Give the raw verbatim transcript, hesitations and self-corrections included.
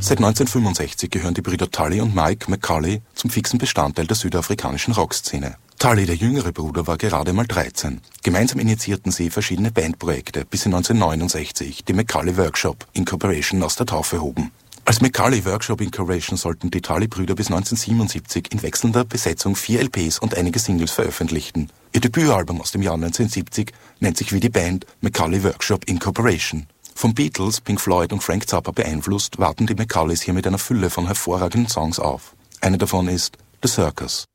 Seit neunzehnhundertfünfundsechzig gehören die Brüder Tully und Mike McCauley zum fixen Bestandteil der südafrikanischen Rockszene. Tully, der jüngere Bruder, war gerade mal dreizehn. Gemeinsam initiierten sie verschiedene Bandprojekte, bis sie neunzehnhundertneunundsechzig die McCauley Workshop Incorporation aus der Taufe hoben. Als McCauley Workshop Incorporation sollten die Tully-Brüder bis neunzehnhundertsiebenundsiebzig in wechselnder Besetzung vier L Ps und einige Singles veröffentlichten. Ihr Debütalbum aus dem Jahr neunzehnhundertsiebzig nennt sich wie die Band McCauley Workshop Incorporation. Von Beatles, Pink Floyd und Frank Zappa beeinflusst, warten die McCauleys hier mit einer Fülle von hervorragenden Songs auf. Eine davon ist The Circus.